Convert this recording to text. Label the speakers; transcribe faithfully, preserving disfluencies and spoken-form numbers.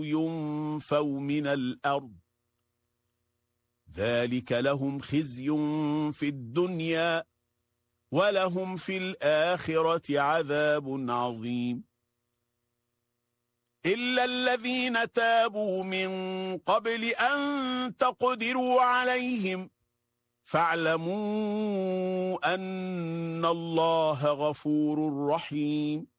Speaker 1: ينفوا من الأرض ذلك لهم خزي في الدنيا ولهم في الآخرة عذاب عظيم إلا الذين تابوا من قبل أن تقدروا عليهم فاعلموا أن الله غفور رحيم